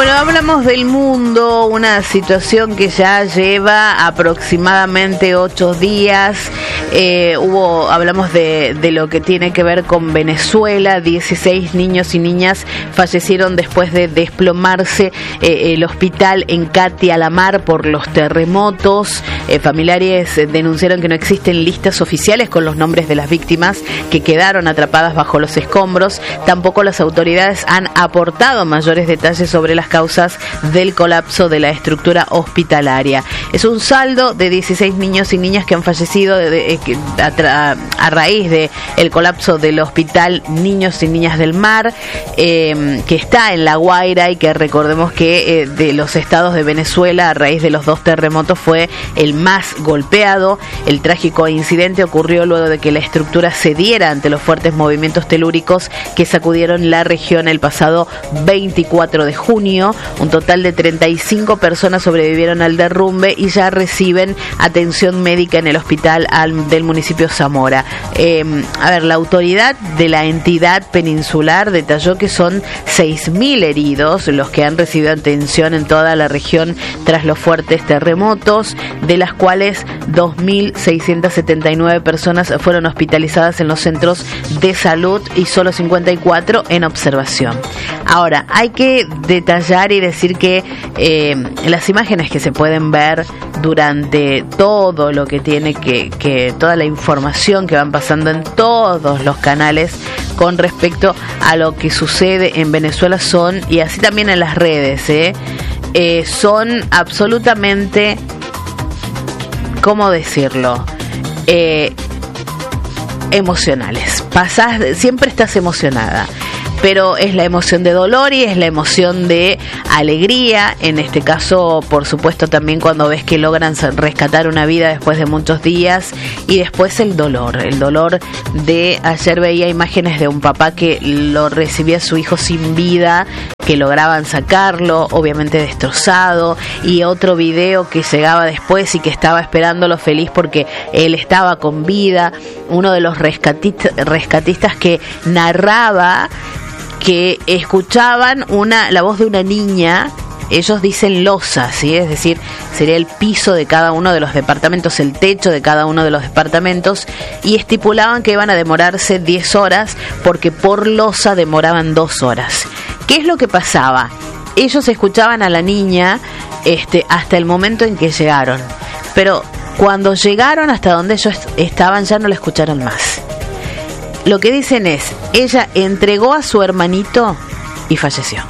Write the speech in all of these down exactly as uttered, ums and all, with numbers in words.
Bueno, hablamos del mundo, una situación que ya lleva aproximadamente ocho días. Eh, hubo, hablamos de, de lo que tiene que ver con Venezuela. dieciséis niños y niñas fallecieron después de desplomarse eh, el hospital en Cati Alamar por los terremotos. Eh, familiares denunciaron que no existen listas oficiales con los nombres de las víctimas que quedaron atrapadas bajo los escombros. Tampoco las autoridades han aportado mayores detalles sobre las causas del colapso de la estructura hospitalaria. Es un saldo de dieciséis niños y niñas que han fallecido de, de, de, a, a raíz de el colapso del hospital Niños y Niñas del Mar, eh, que está en La Guaira, y que recordemos que eh, de los estados de Venezuela, a raíz de los dos terremotos, fue el más golpeado. El trágico incidente ocurrió luego de que la estructura cediera ante los fuertes movimientos telúricos que sacudieron la región el pasado veinticuatro de junio. Un total de treinta y cinco personas sobrevivieron al derrumbe y ya reciben atención médica en el hospital al, del municipio Zamora. Eh, a ver, la autoridad de la entidad peninsular detalló que son seis mil heridos los que han recibido atención en toda la región tras los fuertes terremotos, de las cuales dos mil seiscientas setenta y nueve personas fueron hospitalizadas en los centros de salud y solo cincuenta y cuatro en observación. Ahora, hay que detallar y decir que eh, las imágenes que se pueden ver durante todo lo que tiene que, que toda la información que van pasando en todos los canales con respecto a lo que sucede en Venezuela son, y así también en las redes, eh, eh, son absolutamente, ¿cómo decirlo? Eh, emocionales. Pasás, siempre estás emocionada, pero es la emoción de dolor y es la emoción de alegría. En este caso, por supuesto, también cuando ves que logran rescatar una vida después de muchos días, y después el dolor, el dolor de ayer veía imágenes de un papá que lo recibía a su hijo sin vida, que lograban sacarlo, obviamente destrozado, y otro video que llegaba después y que estaba esperándolo feliz porque él estaba con vida. Uno de los rescatistas, rescatistas que narraba que escuchaban una la voz de una niña. Ellos dicen losa, ¿sí? Es decir, sería el piso de cada uno de los departamentos, el techo de cada uno de los departamentos, y estipulaban que iban a demorarse diez horas porque por losa demoraban dos horas. ¿Qué es lo que pasaba? Ellos escuchaban a la niña este, hasta el momento en que llegaron, pero cuando llegaron hasta donde ellos estaban ya no la escucharon más. Lo que dicen es, ella entregó a su hermanito y falleció.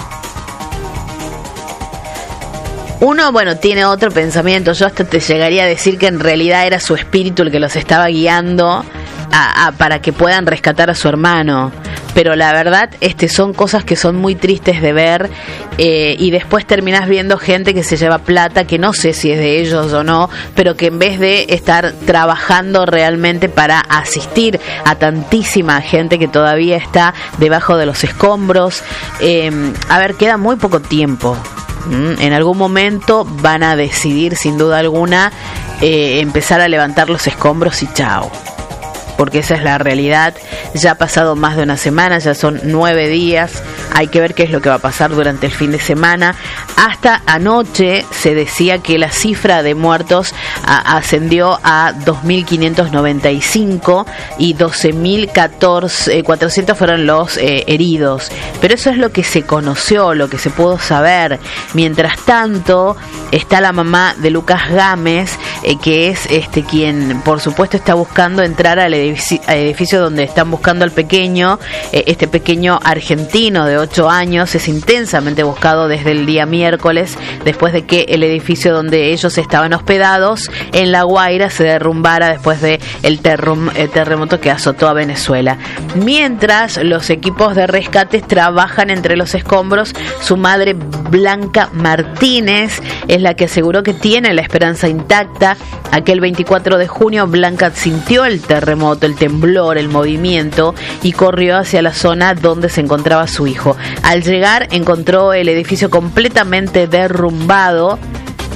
Uno, bueno, tiene otro pensamiento. Yo hasta te llegaría a decir que en realidad era su espíritu el que los estaba guiando a, a, para que puedan rescatar a su hermano. Pero la verdad, este, son cosas que son muy tristes de ver, eh, y después terminás viendo gente que se lleva plata, que no sé si es de ellos o no, pero que en vez de estar trabajando realmente para asistir a tantísima gente que todavía está debajo de los escombros, eh, a ver, queda muy poco tiempo. En algún momento van a decidir, sin duda alguna, eh, empezar a levantar los escombros y chao. Porque esa es la realidad. Ya ha pasado más de una semana, ya son nueve días. Hay que ver qué es lo que va a pasar durante el fin de semana. Hasta anoche se decía que la cifra de muertos a, ascendió a dos mil quinientos noventa y cinco y doce mil cuatrocientos fueron los eh, heridos. Pero eso es lo que se conoció, lo que se pudo saber. Mientras tanto, está la mamá de Lucas Gámez, eh, que es este quien, por supuesto, está buscando entrar al edificio edificio donde están buscando al pequeño. eh, este pequeño argentino de ocho años es intensamente buscado desde el día miércoles, después de que el edificio donde ellos estaban hospedados en La Guaira se derrumbara después de el, terrum, el terremoto que azotó a Venezuela. Mientras los equipos de rescate trabajan entre los escombros, su madre Blanca Martínez es la que aseguró que tiene la esperanza intacta. Aquel veinticuatro de junio Blanca sintió el terremoto, el temblor, el movimiento, y corrió hacia la zona donde se encontraba su hijo. Al llegar encontró el edificio completamente derrumbado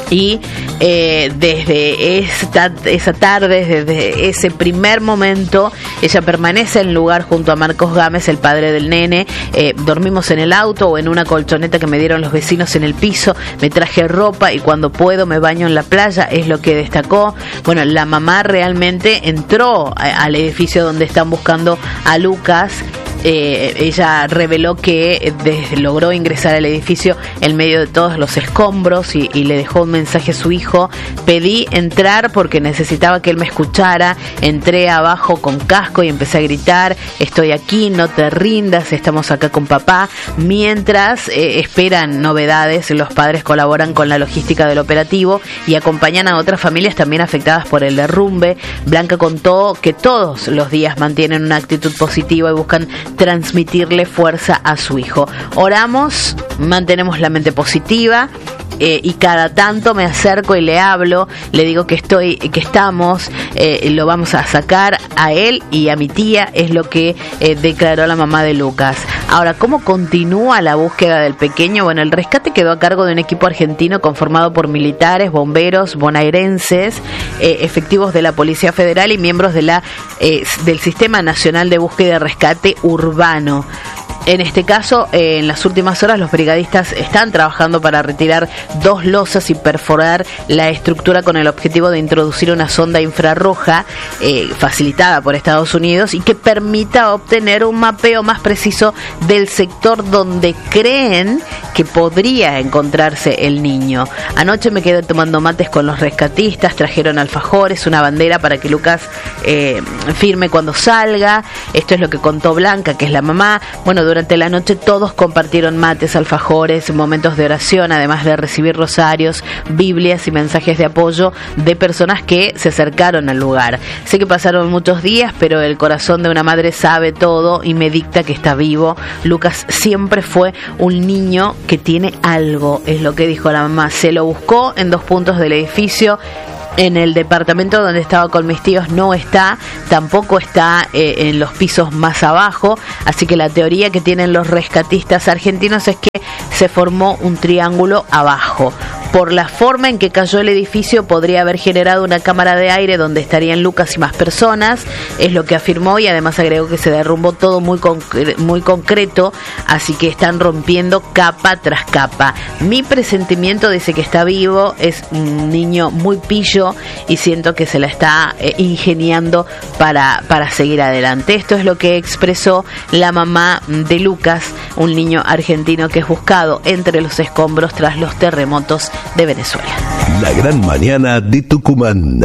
Y eh, desde esta, esa tarde, desde ese primer momento, ella permanece en el lugar junto a Marcos Gámez, el padre del nene. Eh, dormimos en el auto o en una colchoneta que me dieron los vecinos en el piso. Me traje ropa y cuando puedo me baño en la playa, es lo que destacó. Bueno, la mamá realmente entró a, al edificio donde están buscando a Lucas. Eh, ella reveló que desde, logró ingresar al edificio en medio de todos los escombros y, y le dejó un mensaje a su hijo. Pedí entrar porque necesitaba que él me escuchara. Entré abajo con casco y empecé a gritar: estoy aquí, no te rindas, estamos acá con papá. Mientras eh, esperan novedades, los padres colaboran con la logística del operativo y acompañan a otras familias también afectadas por el derrumbe. Blanca contó que todos los días mantienen una actitud positiva y buscan transmitirle fuerza a su hijo. Oramos, mantenemos la mente positiva. Eh, y cada tanto me acerco y le hablo, le digo que estoy, que estamos, eh, lo vamos a sacar a él y a mi tía, es lo que eh, declaró la mamá de Lucas. Ahora, ¿cómo continúa la búsqueda del pequeño? Bueno, el rescate quedó a cargo de un equipo argentino conformado por militares, bomberos, bonaerenses, eh, efectivos de la Policía Federal y miembros de la eh, del Sistema Nacional de Búsqueda y Rescate Urbano. En este caso, eh, en las últimas horas, los brigadistas están trabajando para retirar dos losas y perforar la estructura con el objetivo de introducir una sonda infrarroja eh, facilitada por Estados Unidos y que permita obtener un mapeo más preciso del sector donde creen que podría encontrarse el niño. Anoche me quedé tomando mates con los rescatistas, trajeron alfajores, una bandera para que Lucas eh, firme cuando salga. Esto es lo que contó Blanca, que es la mamá. Bueno, durante la noche todos compartieron mates, alfajores, momentos de oración, además de recibir rosarios, Biblias y mensajes de apoyo de personas que se acercaron al lugar. Sé que pasaron muchos días, pero el corazón de una madre sabe todo y me dicta que está vivo. Lucas siempre fue un niño que tiene algo, es lo que dijo la mamá. Se lo buscó en dos puntos del edificio. En el departamento donde estaba con mis tíos no está, tampoco está eh, en los pisos más abajo, así que la teoría que tienen los rescatistas argentinos es que se formó un triángulo abajo. Por la forma en que cayó el edificio podría haber generado una cámara de aire donde estarían Lucas y más personas, es lo que afirmó, y además agregó que se derrumbó todo muy, concre- muy concreto, así que están rompiendo capa tras capa. Mi presentimiento dice que está vivo, es un niño muy pillo y siento que se la está eh, ingeniando para, para seguir adelante. Esto es lo que expresó la mamá de Lucas, un niño argentino que es buscado entre los escombros tras los terremotos de Venezuela. La gran mañana de Tucumán.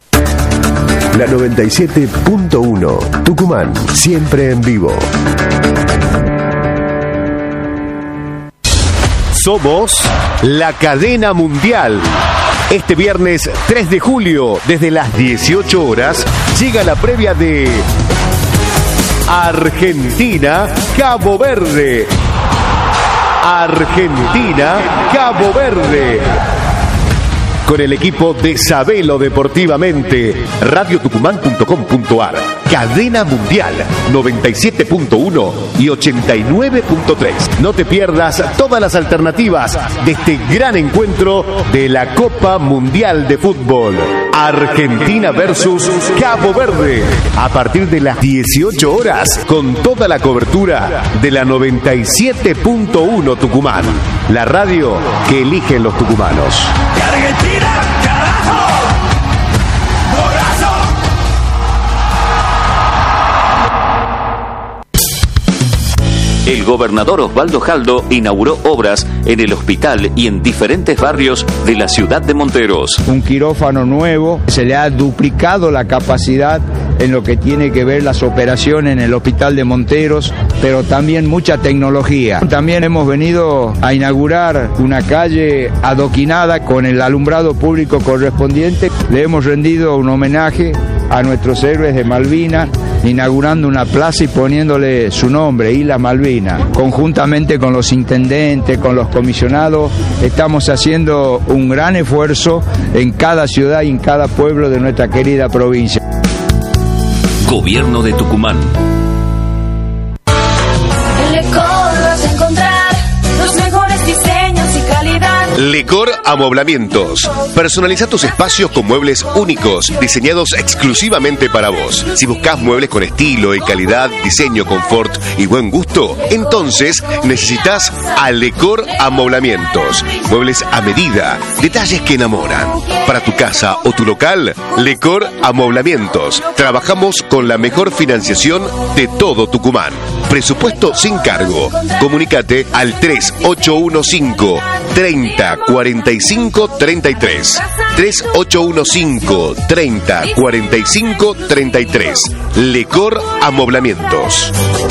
La noventa y siete punto uno. Tucumán, siempre en vivo. Somos la cadena mundial. Este viernes tres de julio, desde las dieciocho horas, llega la previa de Argentina-Cabo Verde. Argentina-Cabo Verde. Con el equipo de Sabelo Deportivamente. radio tucumán punto com punto ar. Cadena Mundial noventa y siete punto uno y ochenta y nueve punto tres. No te pierdas todas las alternativas de este gran encuentro de la Copa Mundial de Fútbol. Argentina versus Cabo Verde. A partir de las dieciocho horas, con toda la cobertura de la noventa y siete punto uno Tucumán. La radio que eligen los tucumanos. ¡Argentina, carajo! ¡Golazo! El gobernador Osvaldo Jaldo inauguró obras en el hospital y en diferentes barrios de la ciudad de Monteros. Un quirófano nuevo, se le ha duplicado la capacidad en lo que tiene que ver las operaciones en el hospital de Monteros, pero también mucha tecnología. También hemos venido a inaugurar una calle adoquinada con el alumbrado público correspondiente. Le hemos rendido un homenaje a nuestros héroes de Malvinas, inaugurando una plaza y poniéndole su nombre, Isla Malvina. Conjuntamente con los intendentes, con los comisionados, estamos haciendo un gran esfuerzo en cada ciudad y en cada pueblo de nuestra querida provincia. Gobierno de Tucumán. En Lecor vas a encontrar los mejores diseños y calidad. Lecor Amoblamientos. Personaliza tus espacios con muebles únicos, diseñados exclusivamente para vos. Si buscas muebles con estilo y calidad, diseño, confort y buen gusto, entonces necesitas a Lecor Amoblamientos. Muebles a medida, detalles que enamoran. Para tu casa o tu local, Lecor Amoblamientos. Trabajamos con la mejor financiación de todo Tucumán. Presupuesto sin cargo. Comunícate al tres ocho uno cinco, treinta, cuarenta y cinco, treinta y tres. tres ocho uno cinco, treinta, cuarenta y cinco, treinta y tres. Lecor Amoblamientos.